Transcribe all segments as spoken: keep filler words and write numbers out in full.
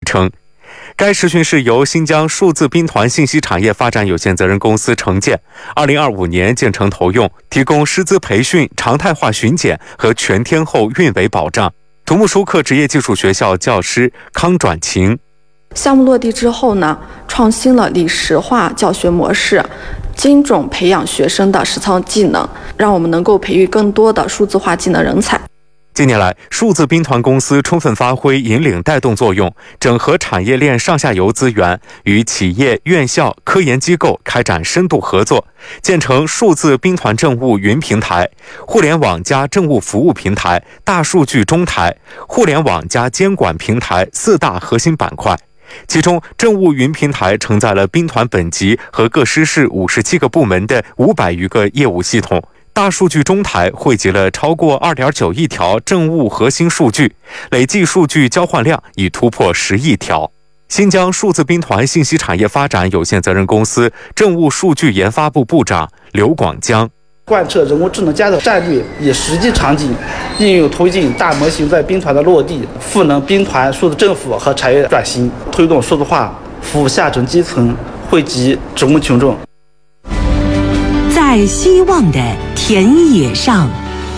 称。该实训是由新疆数字兵团信息产业发展有限责任公司承建，二零二五年建成投用，提供师资培训、常态化巡检和全天候运维保障。土木舒克职业技术学校教师康转晴。 项目落地之后呢，创新了理实化教学模式，精准培养学生的实操技能，让我们能够培育更多的数字化技能人才。 近年来，数字兵团公司充分发挥引领带动作用，整合产业链上下游资源，与企业、院校、科研机构开展深度合作，建成数字兵团政务云平台、互联网加政务服务平台、大数据中台、互联网加监管平台四大核心板块。其中，政务云平台承载了兵团本级和各师室五十七个部门的五百余个业务系统。大数据中台汇集了超过 二点九亿条政务核心数据，累计数据交换量已突破十亿条。新疆数字兵团信息产业发展有限责任公司政务数据研发部部长刘广江。 贯彻人工智能加的战略，以实际场景应用推进大模型在兵团的落地，赋能兵团数字政府和产业转型，推动数字化，服务下沉基层，惠及职工群众。 在希望的田野上，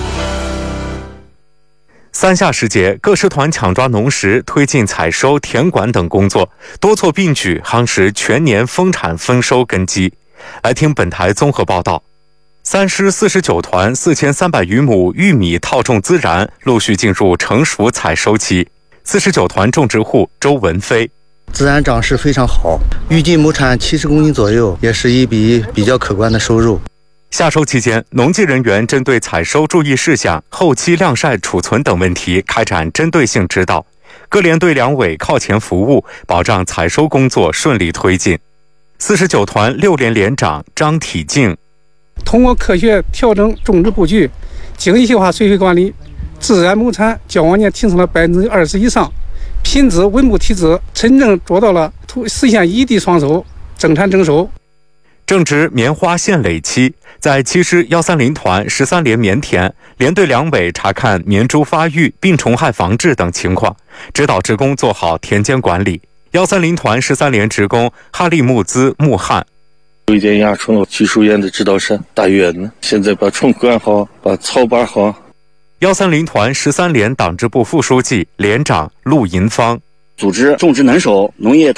三夏时节，各师团抢抓农时，推进采收、田管等工作，多措并举，夯实全年丰产丰收根基。来听本台综合报道。三师四十九团四千三百余亩玉米套种孜然陆续进入成熟采收期。四十九团种植户周文飞。 孜然长势非常好，预计亩产七十公斤左右，也是一笔比较可观的收入。 夏收期间，农技人员针对采收注意事项、后期晾晒储存等问题开展针对性指导，各连队两委靠前服务，保障采收工作顺利推进。四十九团六连连长张体静。 通过科学调整种植布局、精细化水培管理，孜然亩产较往年提升了百分之二十以上，品质稳步提质，真正做到了实现一地双收、增产增收。 正值棉花现蕾期，在七师幺三零团十三连棉田，连队两委查看棉株发育、病虫害防治等情况，指导职工做好田间管理。幺三零团十三连职工哈利木兹木汉。 有一点压虫技术员的指导山大月呢，现在把虫管好，把草拔好。 幺三零团十三连党支部副书记、连长陆银芳。 组织种植能手、农业